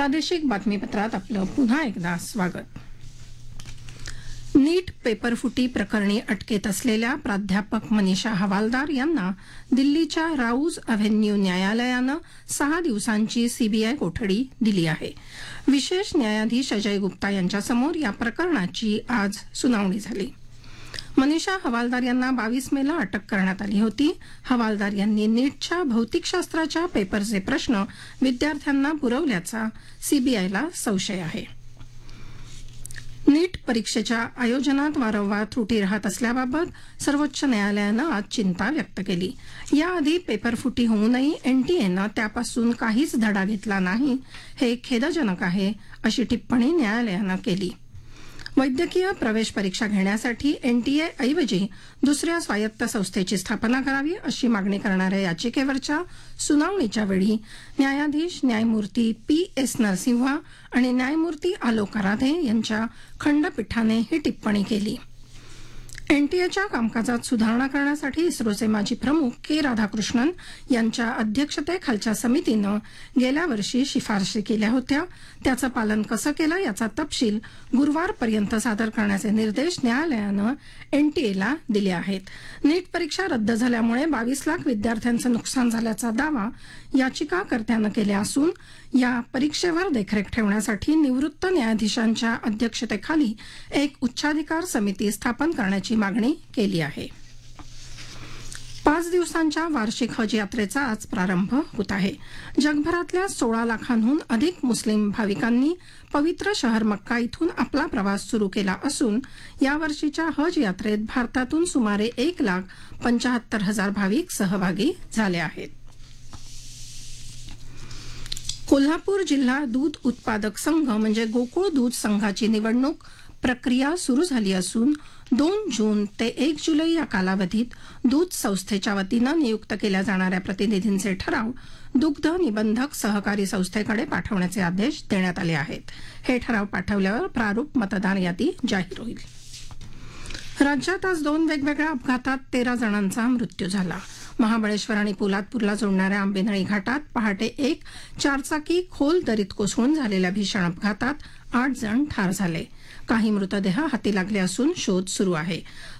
प्रादेशिक बातमीपत्रात आपलं पुन्हा एकदा स्वागत. नीट पेपरफुटी प्रकरणी अटकेत असलेल्या प्राध्यापक मनीषा हवालदार यांना दिल्लीच्या राऊज अव्हेन्यू न्यायालयानं 6 दिवसांची सीबीआय कोठडी दिली आहे. विशेष न्यायाधीश अजय गुप्ता यांच्यासमोर या प्रकरणाची आज सुनावणी झाली. मनीषा हवालदार यांना 22 मेला अटक करण्यात आली होती. हवालदार यांनी नीटच्या भौतिकशास्त्राच्या पेपरचे प्रश्न विद्यार्थ्यांना पुरवल्याचा सीबीआयला संशय आहे. नीट परीक्षेच्या आयोजनात वारंवार त्रुटी राहत असल्याबाबत सर्वोच्च न्यायालयानं आज चिंता व्यक्त केली. याआधी पेपरफुटी होऊनही एनटीएनं त्यापासून काहीच धडा घेतला नाही, हे खेदजनक आहे, अशी टिप्पणी न्यायालयानं केली. वैद्यकीय प्रवेश परीक्षा घेण्यासाठी एनटीए ऐवजी दुसऱ्या स्वायत्त संस्थेची स्थापना करावी अशी मागणी करणाऱ्या याचिकेवरच्या सुनावणीच्या वेळी न्यायाधीश न्यायमूर्ती पी.एस. नरसिंहा आणि न्यायमूर्ती आलोक आराधे यांच्या खंडपीठाने ही टिप्पणी केली. एनटीएच्या कामकाजात सुधारणा करण्यासाठी इस्रोचे माजी प्रमुख के. राधाकृष्णन यांच्या अध्यक्षतेखालच्या समितीनं गेल्या वर्षी शिफारशी केल्या होत्या. त्याचं पालन कसं केलं याचा तपशील गुरुवारपर्यंत सादर करण्याचे निर्देश न्यायालयानं एनटीएला दिले आहेत. नीट परीक्षा रद्द झाल्यामुळे 22 लाख विद्यार्थ्यांचं नुकसान झाल्याचा दावा याचिकाकर्त्यानं केला असून या परीक्षेवर देखरेख ठेवण्यासाठी निवृत्त न्यायाधीशांच्या अध्यक्षतेखाली एक उच्चाधिकार समिती स्थापन करण्याची मागणी केली आहे. 5 दिवसांच्या वार्षिक हज यात्रेचा आज प्रारंभ होत आहे. जगभरातल्या 16 लाखांहून अधिक मुस्लिम भाविकांनी पवित्र शहर मक्का इथून आपला प्रवास सुरू केला असून यावर्षीच्या हज यात्रेत भारतातून सुमारे 1,75,000 भाविक सहभागी झाले आहेत. कोल्हापूर जिल्हा दूध उत्पादक संघ म्हणजे गोकुळ दूध संघाची निवडणूक प्रक्रिया सुरू झाली असून 2 जून ते 1 जुलै या कालावधीत दूध संस्थेच्या वतीनं नियुक्त केल्या जाणाऱ्या प्रतिनिधींचे ठराव दुग्ध निबंधक सहकारी संस्थेकडे पाठवण्याचे आदेश देण्यात आले आहेत. हे ठराव पाठवल्यावर प्रारूप मतदार यादी जाहीर होईल. राज्यात आज 2 वेगवेगळ्या अपघातात 13 जणांचा मृत्यू झाला. महाबळेश्वर आणि पोलादपूरला जोडणाऱ्या आंबेनळी घाटात पहाटे एक 4चाकी खोल दरीत कोसळून झालेल्या भीषण अपघातात 8 जण ठार झाले. काही मृतदेह हाती लागले असून शोध सुरू आहे.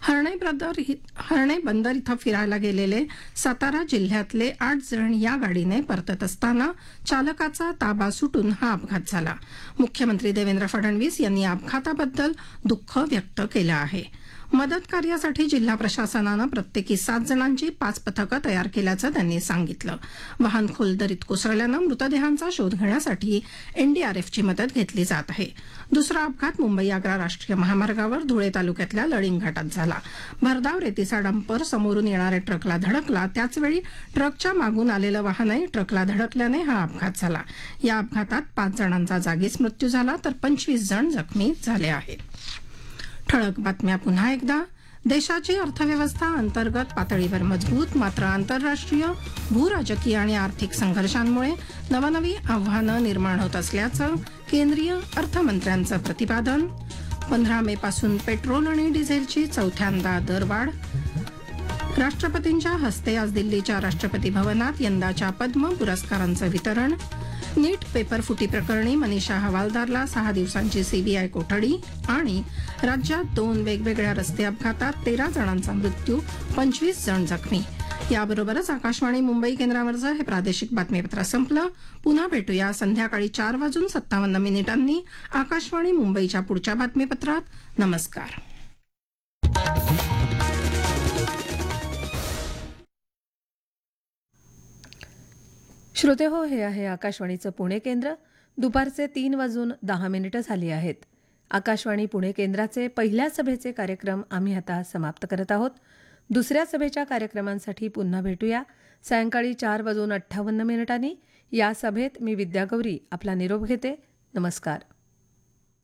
हर्णे बंदर इथं फिरायला गेलेले सातारा जिल्ह्यातले 8 जण या गाडीने परतत असताना चालकाचा ताबा सुटून हा अपघात झाला. मुख्यमंत्री देवेंद्र फडणवीस यांनी या अपघाताबद्दल दुःख व्यक्त केलं आहे. मदत कार्यासाठी जिल्हा प्रशासनानं प्रत्येकी 7 जणांची 5 पथकं तयार केल्याचं त्यांनी सांगितलं. वाहन खोल दरीत कोसळल्यानं मृतदेहांचा शोध घेण्यासाठी एनडीआरएफची मदत घेतली जात आहे. दुसरा अपघात मुंबई आग्रा राष्ट्रीय महामार्गावर धुळे तालुक्यातल्या लळिंग घाटात झाला. भरधाव रेतीचा डंपर समोरून येणाऱ्या ट्रकला धडकला. त्याचवेळी ट्रकच्या मागून आलेलं वाहनही ट्रकला धडकल्याने हा अपघात झाला. या अपघातात 5 जणांचा जागीच मृत्यू झाला तर 25 जण जखमी झाले आहेत. ठळक बातम्या पुन्हा एकदा. देशाची अर्थव्यवस्था अंतर्गत पातळीवर मजबूत, मात्र आंतरराष्ट्रीय भूराजकीय आणि आर्थिक संघर्षांमुळे नवनवी आव्हानं निर्माण होत असल्याचं केंद्रीय अर्थमंत्र्यांचं प्रतिपादन. 15 मे पासून पेट्रोल आणि डिझेलची चौथ्यांदा दरवाढ. राष्ट्रपतींच्या हस्ते आज दिल्लीच्या राष्ट्रपती भवनात यंदाच्या पद्म पुरस्कारांचं वितरण. नीट पेपरफुटी प्रकरणी मनीषा हवालदारला 6 दिवसांची सीबीआय कोठडी. आणि राज्यात 2 वेगवेगळ्या रस्ते अपघातात 13 जणांचा मृत्यू, 25 जण जखमी. याबरोबरच आकाशवाणी मुंबई केंद्रावरचं हे प्रादेशिक बातमीपत्र संपलं. पुन्हा भेटूया संध्याकाळी 4:57 आकाशवाणी मुंबईच्या पुढच्या बातमीपत्रात. नमस्कार. श्रोते हो, हे आहे आकाशवाणीचं पुणे केंद्र. दुपारचे 3:10 झाली आहेत. आकाशवाणी पुणे केंद्राचे पहिल्या सभेचे कार्यक्रम आम्ही आता समाप्त करत आहोत. दुसऱ्या सभेच्या कार्यक्रमांसाठी पुन्हा भेटूया सायंकाळी 4:58 या सभेत मी विद्यागौरी आपला निरोप घेते. नमस्कार.